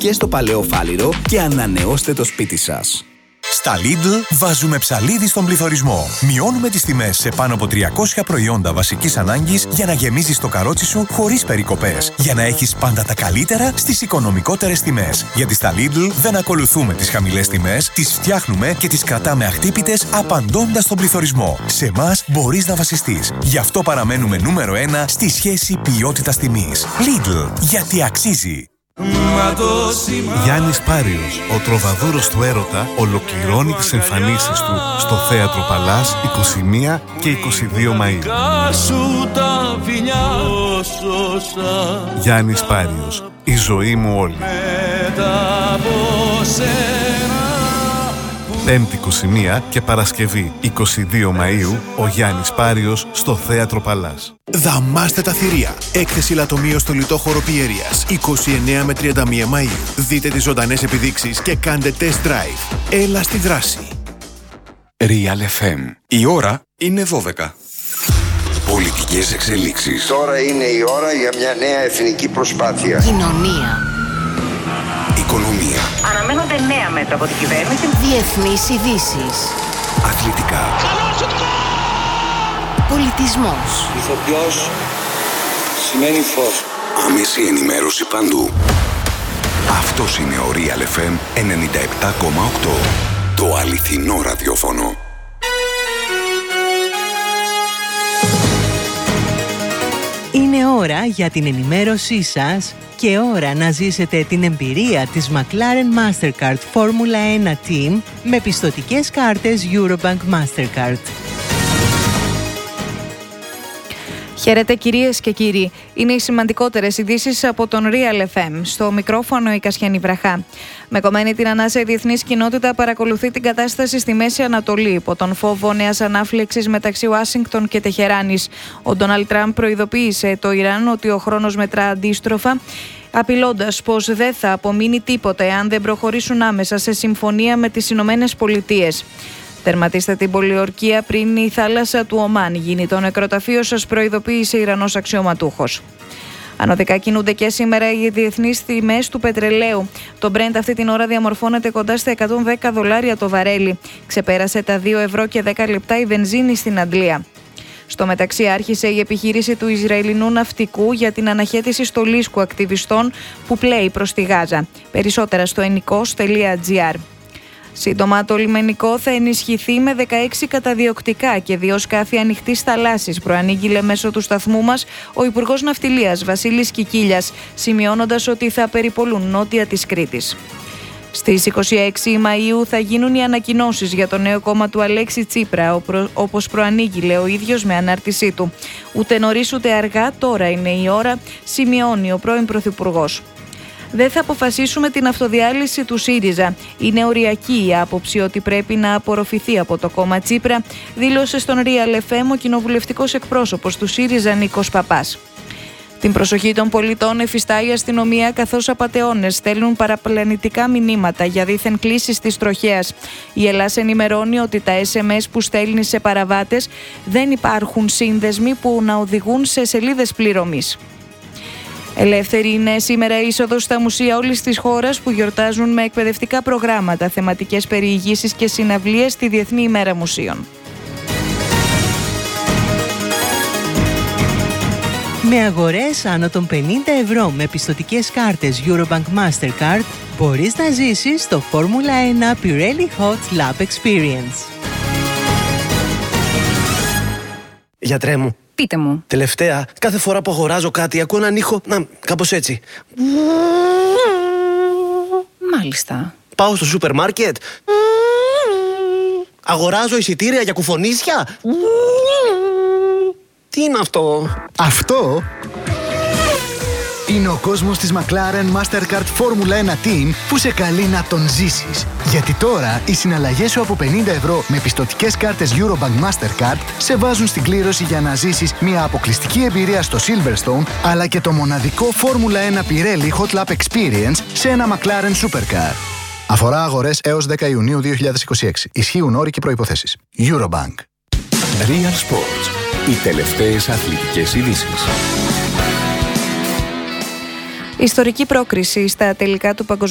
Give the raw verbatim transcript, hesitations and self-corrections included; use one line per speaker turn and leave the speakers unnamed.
στο παλαιό φάληρο και ανανεώστε το σπίτι σας.
Στα Lidl βάζουμε ψαλίδι στον πληθωρισμό. Μειώνουμε τις τιμές σε πάνω από τριακόσια προϊόντα βασικής ανάγκης για να γεμίζεις το καρότσι σου χωρίς περικοπές. Για να έχεις πάντα τα καλύτερα στις οικονομικότερες τιμές. Γιατί στα Lidl δεν ακολουθούμε τις χαμηλές τιμές, τις φτιάχνουμε και τις κρατάμε αχτύπητες απαντώντας στον πληθωρισμό. Σε εμάς μπορείς να βασιστείς. Γι' αυτό παραμένουμε νούμερο ένα στη σχέση ποιότητας-τιμής. Lidl, γιατί αξίζει.
Γιάννης Πάριος, ο τροβαδούρος του έρωτα, ολοκληρώνει τις εμφανίσεις του στο Θέατρο Παλάς είκοσι μία και είκοσι δύο Μαΐου. Γιάννης Πάριος, η ζωή μου όλη. Πέμπτη είκοσι μία και Παρασκευή είκοσι δύο Μαΐου, ο Γιάννης Πάριος στο Θέατρο Παλάς.
Δαμάστε τα θηρία. Έκθεση λατομείο στο λιτό χώρο Πιέρειας, είκοσι εννέα με τριάντα μία Μαΐου. Δείτε τις ζωντανές επιδείξεις και κάντε test drive. Έλα στη δράση.
Real εφ εμ. Η ώρα είναι δώδεκα. Πολιτικές εξελίξεις.
Τώρα είναι η ώρα για μια νέα εθνική προσπάθεια.
Κοινωνία.
Οικονομία.
Αναμένονται νέα μέτρα από την κυβέρνηση.
Διεθνείς ειδήσεις.
Αθλητικά.
Πολιτισμός.
Ηθοποιός σημαίνει φως.
Άμεση ενημέρωση παντού. Αυτός είναι ο Real εφ εμ ενενήντα επτά κόμμα οκτώ. Το αληθινό ραδιόφωνο.
Είναι ώρα για την ενημέρωσή σας και ώρα να ζήσετε την εμπειρία της McLaren Mastercard Formula ένα Team με πιστωτικές κάρτες Eurobank Mastercard.
Χαίρετε κυρίες και κύριοι. Είναι οι σημαντικότερες ειδήσεις από τον Real εφ εμ. Στο μικρόφωνο η Κασιανή Βραχά. Με κομμένη την ανάσα, η διεθνής κοινότητα παρακολουθεί την κατάσταση στη Μέση Ανατολή υπό τον φόβο νέας ανάφλεξης μεταξύ Ουάσιγκτον και Τεχεράνης. Ο Ντόναλντ Τραμπ προειδοποίησε το Ιράν ότι ο χρόνος μετρά αντίστροφα, απειλώντας πως δεν θα απομείνει τίποτε αν δεν προχωρήσουν άμεσα σε συμφωνία με τις Ηνωμένες Πολιτείες. Τερματίστε την πολιορκία πριν η θάλασσα του Ομάν γίνει το νεκροταφείο σας, προειδοποίησε Ιρανός αξιωματούχος. Ανωδικά κινούνται και σήμερα οι διεθνείς τιμές του πετρελαίου. Το Brent αυτή την ώρα διαμορφώνεται κοντά στα εκατόν δέκα δολάρια το βαρέλι. Ξεπέρασε τα δύο ευρώ και δέκα λεπτά η βενζίνη στην Αντλία. Στο μεταξύ άρχισε η επιχείρηση του Ισραηλινού ναυτικού για την αναχέτηση στολίσκου ακτιβιστών που πλέει προς τη Γάζα. Περισσότερα στο ενικός τελεία τζι άρ. Σύντομα το λιμενικό θα ενισχυθεί με δεκαέξι καταδιοκτικά και δύο σκάφη ανοιχτής θαλάσσης, προανήγγειλε μέσω του σταθμού μας ο Υπουργός Ναυτιλίας Βασίλης Κικίλιας, σημειώνοντας ότι θα περιπολούν νότια της Κρήτης. Στις είκοσι έξι Μαΐου θα γίνουν οι ανακοινώσεις για το νέο κόμμα του Αλέξη Τσίπρα, όπως προανήγγειλε ο ίδιος με ανάρτησή του. Ούτε νωρίς ούτε αργά, τώρα είναι η ώρα, σημειώνει ο πρώην Πρωθυπουργός. Δεν θα αποφασίσουμε την αυτοδιάλυση του ΣΥΡΙΖΑ. Είναι οριακή η άποψη ότι πρέπει να απορροφηθεί από το κόμμα Τσίπρα, δήλωσε στον Real εφ εμ ο κοινοβουλευτικός εκπρόσωπος του ΣΥΡΙΖΑ Νίκος Παπάς. Την προσοχή των πολιτών εφιστά η αστυνομία, καθώς απατεώνες στέλνουν παραπλανητικά μηνύματα για δίθεν κλήσεις της τροχέας. Η Ελλάς ενημερώνει ότι τα ες εμ ες που στέλνει σε παραβάτες δεν υπάρχουν σύνδεσμοι που να οδηγούν σε σελίδες πληρωμής. Ελεύθερη είναι σήμερα η είσοδος στα μουσεία όλης της χώρας που γιορτάζουν με εκπαιδευτικά προγράμματα, θεματικές περιηγήσεις και συναυλίες στη Διεθνή ημέρα μουσείων.
Με αγορές άνω των πενήντα ευρώ με πιστωτικές κάρτες Eurobank Mastercard μπορείς να ζήσεις το Φόρμουλα ένα Pirelli Hot Lap Experience.
Γιατρέ μου.
Πείτε μου.
Τελευταία, κάθε φορά που αγοράζω κάτι ακούω έναν ήχο, να, κάπως έτσι.
Μάλιστα.
Πάω στο σούπερ μάρκετ. Αγοράζω εισιτήρια για κουφονίσια. Τι είναι αυτό?
Αυτό είναι ο κόσμος της McLaren Mastercard Formula ένα Team που σε καλεί να τον ζήσεις. Γιατί τώρα οι συναλλαγές σου από πενήντα ευρώ με πιστωτικές κάρτες Eurobank Mastercard σε βάζουν στην κλήρωση για να ζήσεις μια αποκλειστική εμπειρία στο Silverstone, αλλά και το μοναδικό Formula ένα Pirelli Hot Lap Experience σε ένα McLaren Supercar. Αφορά αγορές έως δέκα Ιουνίου δύο χιλιάδες είκοσι έξι. Ισχύουν όροι και προϋποθέσεις. Eurobank.
Real Sports. Οι τελευταίες αθλητικές ειδήσεις.
Ιστορική πρόκριση στα τελικά του παγκοσμίου